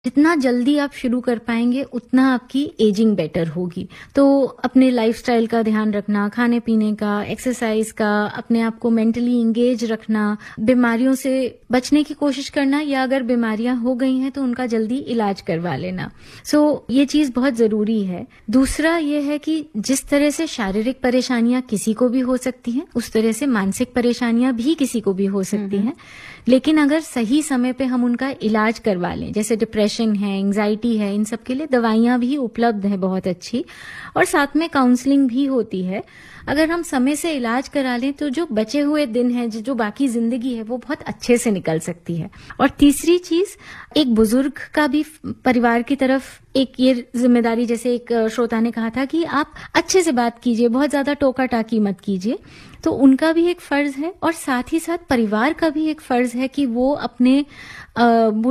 जितना जल्दी आप शुरू कर पाएंगे उतना आपकी एजिंग बेटर होगी। तो अपने लाइफस्टाइल का ध्यान रखना, खाने पीने का, एक्सरसाइज का, अपने आप को मेंटली इंगेज रखना, बीमारियों से बचने की कोशिश करना, या अगर बीमारियां हो गई हैं तो उनका जल्दी इलाज करवा लेना। ये चीज बहुत जरूरी है। दूसरा ये है कि जिस तरह से शारीरिक परेशानियां किसी को भी हो सकती हैं, उस तरह से मानसिक परेशानियां भी किसी को भी हो सकती हैं। लेकिन अगर सही समय पे हम उनका इलाज करवा लें, जैसे डिप्रेशन है, एंजाइटी है, इन सब के लिए दवाइयां भी उपलब्ध हैं बहुत अच्छी, और साथ में काउंसलिंग भी होती है। अगर हम समय से इलाज करा लें तो जो बचे हुए दिन हैं, जो बाकी जिंदगी है, वो बहुत अच्छे से निकल सकती है। और तीसरी चीज, एक बुजुर्ग का भी परिवार की तरफ एक ये जिम्मेदारी, जैसे एक श्रोता ने कहा था कि आप अच्छे से बात कीजिए, बहुत ज्यादा टोका टाकी मत कीजिए। तो उनका भी एक फर्ज है, और साथ ही साथ परिवार का भी एक फर्ज है कि वो अपने